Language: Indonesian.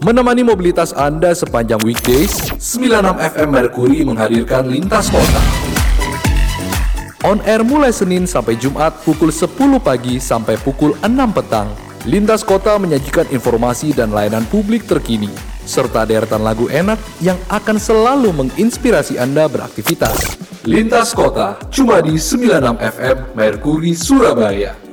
Menemani mobilitas Anda sepanjang weekdays, 96 FM Merkuri menghadirkan Lintas Kota. On air mulai Senin sampai Jumat pukul 10 pagi sampai pukul 6 petang. Lintas Kota menyajikan informasi dan layanan publik terkini, serta deretan lagu enak yang akan selalu menginspirasi Anda beraktivitas. Lintas Kota, cuma di 96 FM Merkuri Surabaya.